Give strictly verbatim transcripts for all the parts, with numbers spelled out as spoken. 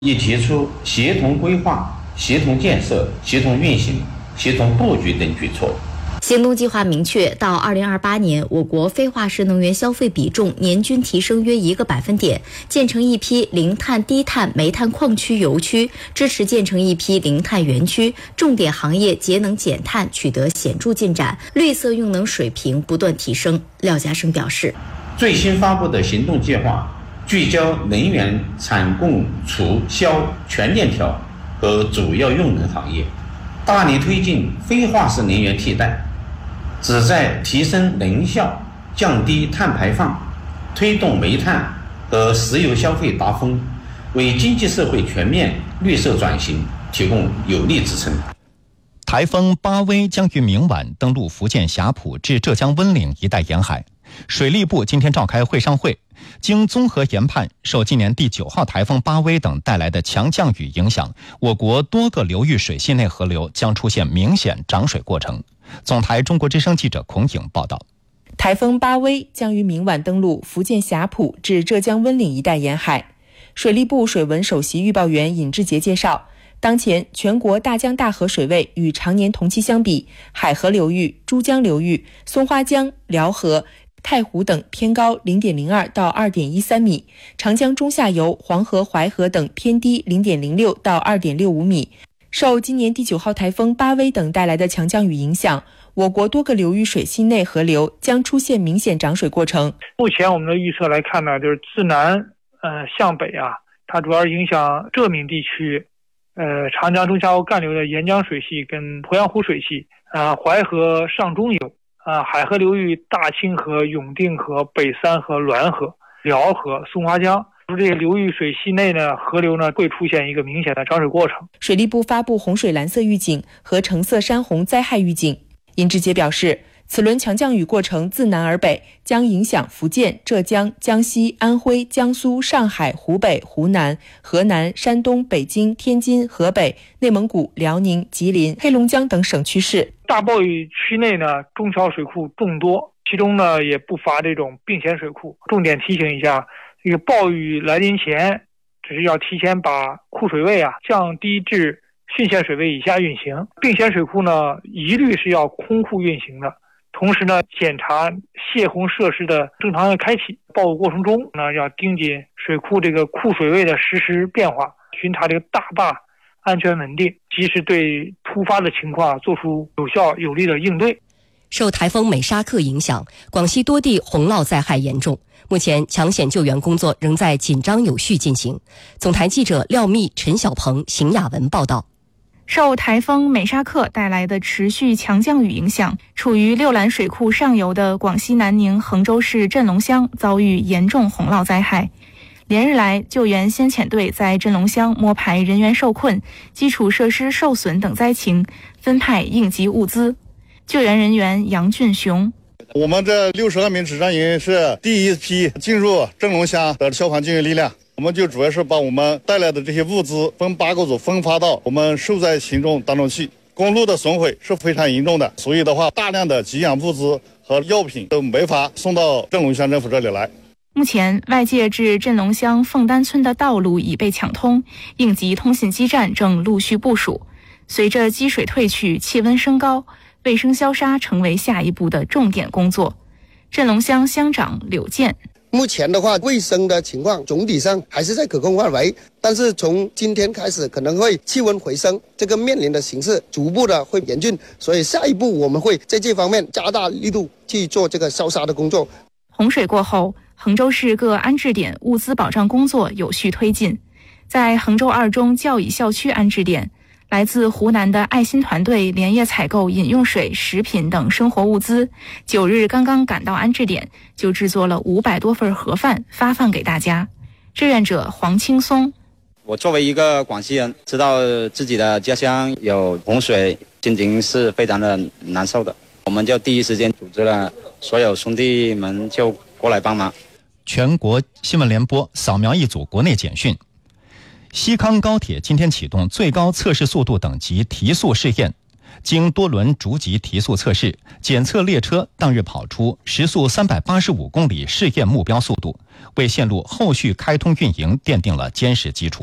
也提出协同规划、协同建设、协同运行、协同布局等举措。 行动计划明确，到二零二八年，我国非化石能源消费比重年均提升约一个百分点，建成一批零碳、低碳煤炭矿区油区，支持建成一批零碳园区，重点行业节能减碳取得显著进展，绿色用能水平不断提升。廖家生表示， 最新发布的行动计划聚焦能源产供储销全链条和主要用能行业，大力推进非化石能源替代，旨在提升能效、降低碳排放，推动煤炭和石油消费达峰，为经济社会全面绿色转型提供有力支撑。 台风巴威将于明晚登陆福建霞浦至浙江温岭一带沿海。水利部今天召开会上会，经综合研判，受今年第九号台风巴威等带来的强降雨影响，我国多个流域水系内河流将出现明显涨水过程。总台中国之声记者孔颖报道。 台风巴威将于明晚登陆福建霞浦至浙江温岭一带沿海。水利部水文首席预报员尹志杰介绍，当前全国大江大河水位与常年同期相比，海河流域、珠江流域、松花江、辽河、太湖等偏高 零点零二 到 二点一三米，长江中下游、黄河、淮河等偏低 零点零六 到 二点六五米。受今年第九号台风巴威等带来的强降雨影响，我国多个流域水系内河流将出现明显涨水过程。 目前我们的预测来看呢，就是自南呃向北啊，它主要影响浙闽地区，呃长江中下游干流的沿江水系跟鄱阳湖水系，啊、呃、淮河上中游，啊、呃、海河流域大清河、永定河、北三河、滦河、辽河、松花江。这些流域水系内呢，河流呢会出现一个明显的涨水过程。 水利部发布洪水蓝色预警和橙色山洪灾害预警。尹志杰表示，此轮强降雨过程自南而北，将影响福建、浙江、江西、安徽、江苏、上海、湖北、湖南、河南、山东、北京、天津、河北、内蒙古、辽宁、吉林、黑龙江等省区市。 大暴雨区内呢，中小水库众多，其中呢也不乏这种并线水库。重点提醒一下，这个暴雨来临前，只是要提前把库水位啊降低至汛限水位以下运行。并线水库呢，一律是要空库运行的。同时呢，检查泄洪设施的正常的开启。暴雨过程中呢，要盯紧水库这个库水位的实时变化，巡查这个大坝安全稳定，及时对突发的情况做出有效有力的应对。 受台风美沙克影响，广西多地洪涝灾害严重，目前抢险救援工作仍在紧张有序进行。总台记者廖密、陈小鹏、邢雅文报道。 受台风美沙克带来的持续强降雨影响，处于六兰水库上游的广西南宁衡州市镇龙乡遭遇严重洪涝灾害。连日来，救援先遣队在镇龙乡摸排人员受困、基础设施受损等灾情，分派应急物资。救援人员杨俊雄， 我们这六十二名指战员是第一批进入镇龙乡的消防救援力量，我们就主要是把我们带来的这些物资分八个组分发到我们受灾群众当中去。公路的损毁是非常严重的，所以的话，大量的给养物资和药品都没法送到镇龙乡政府这里来。 目前，外界至镇龙乡凤丹村的道路已被抢通，应急通信基站正陆续部署。随着积水退去，气温升高，卫生消杀成为下一步的重点工作。镇龙乡乡长柳健， 目前的话，卫生的情况总体上还是在可控范围，但是从今天开始可能会气温回升，这个面临的形势逐步的会严峻，所以下一步我们会在这方面加大力度去做这个消杀的工作。 洪水过后，衡州市各安置点物资保障工作有序推进。在衡州二中教乙校区安置点，来自湖南的爱心团队连夜采购饮用水、食品等生活物资，九日刚刚赶到安置点，就制作了五百多份盒饭发放给大家。志愿者黄青松， 我作为一个广西人，知道自己的家乡有洪水，心情是非常的难受的。我们就第一时间组织了所有兄弟们就过来帮忙。 全国新闻联播扫描一组国内简讯。西康高铁今天启动最高测试速度等级提速试验，经多轮逐级提速测试，检测列车当日跑出时速三百八十五公里试验目标速度，为线路后续开通运营奠定了坚实基础。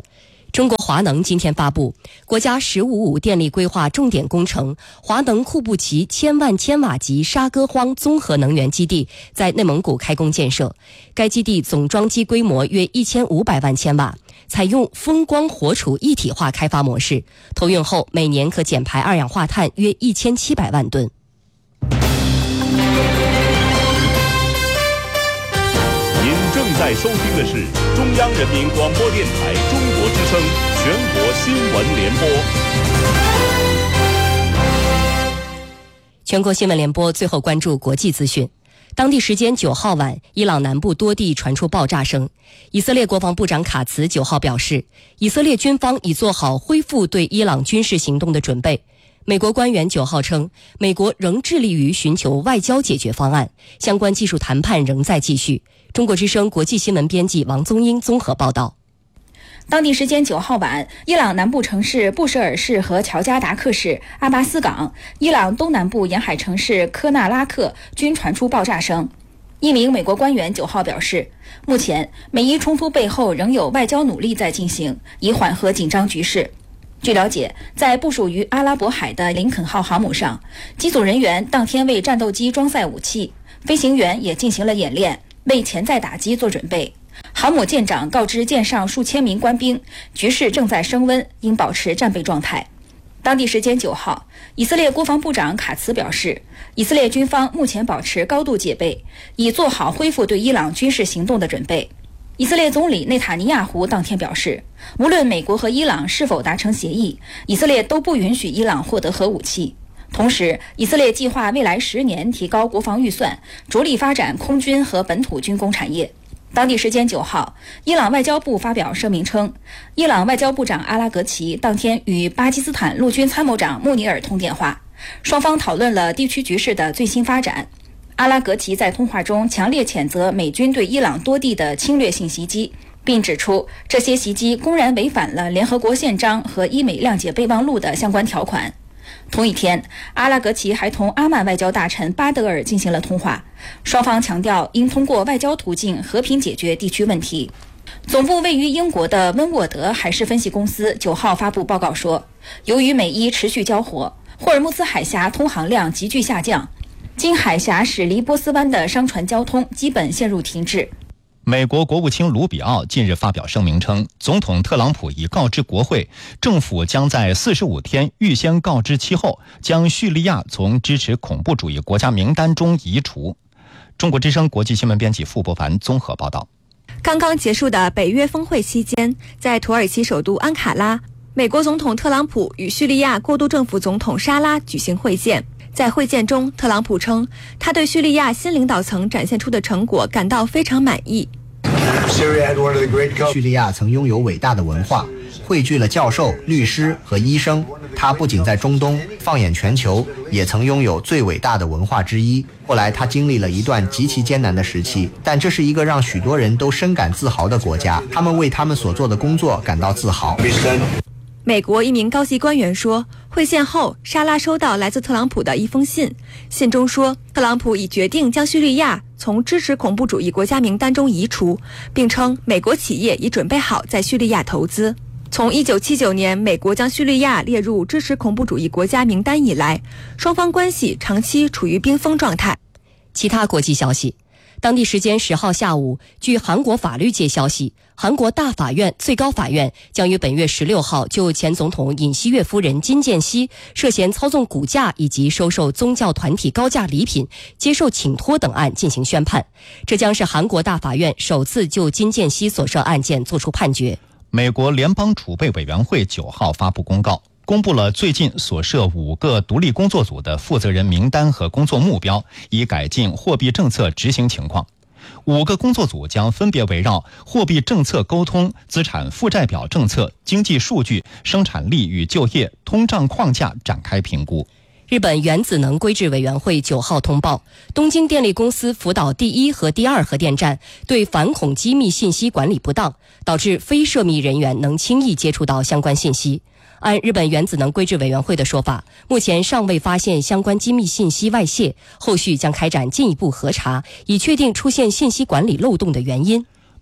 中国华能今天发布国家“十五五”电力规划重点工程华能库布齐千万千瓦级沙戈荒综合能源基地在内蒙古开工建设。该基地总装机规模约一千五百万千瓦，采用风光火储一体化开发模式，投运后每年可减排二氧化碳约一千七百万吨。 您正在收听的是中央人民广播电台中国之声全国新闻联播。 全国新闻联播最后关注国际资讯。当地时间九号晚，伊朗南部多地传出爆炸声。以色列国防部长卡茨九号表示，以色列军方已做好恢复对伊朗军事行动的准备。美国官员九号称，美国仍致力于寻求外交解决方案，相关技术谈判仍在继续。中国之声国际新闻编辑王宗英综合报道。 当地时间九号晚，伊朗南部城市布什尔市和乔加达克市、阿巴斯港、伊朗东南部沿海城市科纳拉克均传出爆炸声。一名美国官员九号表示，目前美伊冲突背后仍有外交努力在进行，以缓和紧张局势。据了解，在部署于阿拉伯海的林肯号航母上，机组人员当天为战斗机装载武器，飞行员也进行了演练，为潜在打击做准备。航母舰长告知舰上数千名官兵，局势正在升温，应保持战备状态。当地时间九号，以色列国防部长卡茨表示，以色列军方目前保持高度戒备，已做好恢复对伊朗军事行动的准备。以色列总理内塔尼亚胡当天表示，无论美国和伊朗是否达成协议，以色列都不允许伊朗获得核武器。同时，以色列计划未来十年提高国防预算，着力发展空军和本土军工产业。当地时间九号，伊朗外交部发表声明称，伊朗外交部长阿拉格齐当天与巴基斯坦陆军参谋长穆尼尔通电话，双方讨论了地区局势的最新发展。阿拉格齐在通话中强烈谴责美军对伊朗多地的侵略性袭击，并指出这些袭击公然违反了联合国宪章和伊美谅解备忘录的相关条款。同一天，阿拉格齐还同阿曼外交大臣巴德尔进行了通话，双方强调应通过外交途径和平解决地区问题。总部位于英国的温沃德海事分析公司九号发布报告说，由于美伊持续交火，霍尔木兹海峡通航量急剧下降，经海峡驶离波斯湾的商船交通基本陷入停滞。 美国国务卿卢比奥近日发表声明称，总统特朗普已告知国会，政府将在四十五天预先告知期后，将叙利亚从支持恐怖主义国家名单中移除。中国之声国际新闻编辑傅伯凡综合报道。 刚刚结束的北约峰会期间，在土耳其首都安卡拉，美国总统特朗普与叙利亚过渡政府总统沙拉举行会见。在会见中，特朗普称，他对叙利亚新领导层展现出的成果感到非常满意。 叙利亚曾拥有伟大的文化，汇聚了教授、律师和医生。他不仅在中东，放眼全球，也曾拥有最伟大的文化之一。后来他经历了一段极其艰难的时期，但这是一个让许多人都深感自豪的国家，他们为他们所做的工作感到自豪。 美国一名高级官员说，会见后，沙拉收到来自特朗普的一封信，信中说，特朗普已决定将叙利亚从支持恐怖主义国家名单中移除，并称美国企业已准备好在叙利亚投资。从一九七九年美国将叙利亚列入支持恐怖主义国家名单以来，双方关系长期处于冰封状态。 其他国际消息，当地时间十号下午，据韩国法律界消息，韩国大法院、最高法院将于本月十六号就前总统尹锡悦夫人金建熙涉嫌操纵股价以及收受宗教团体高价礼品、接受请托等案进行宣判。这将是韩国大法院首次就金建熙所涉案件作出判决。 美国联邦储备委员会九号发布公告，公布了最近所涉五个独立工作组的负责人名单和工作目标，以改进货币政策执行情况。五个工作组将分别围绕货币政策沟通、资产负债表政策、经济数据、生产力与就业、通胀框架展开评估。 日本原子能规制委员会九号通报，东京电力公司福岛第一和第二核电站对反恐机密信息管理不当，导致非涉密人员能轻易接触到相关信息。按日本原子能规制委员会的说法，目前尚未发现相关机密信息外泄，后续将开展进一步核查，以确定出现信息管理漏洞的原因。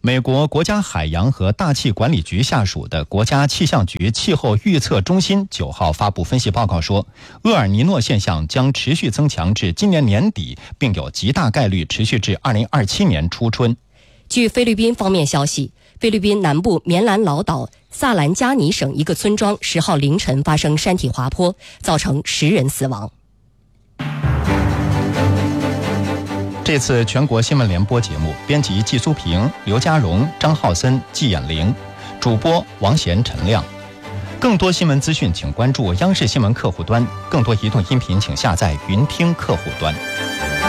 美国国家海洋和大气管理局下属的国家气象局气候预测中心九号发布分析报告说，厄尔尼诺现象将持续增强至今年年底，并有极大概率持续至二零二七年初春。 据菲律宾方面消息，菲律宾南部棉兰老岛萨兰加尼省一个村庄十号凌晨发生山体滑坡，造成十人死亡。 这次全国新闻联播节目，编辑季苏平、刘家荣、张浩森、季衍玲，主播王贤、陈亮。更多新闻资讯，请关注央视新闻客户端；更多移动音频，请下载云听客户端。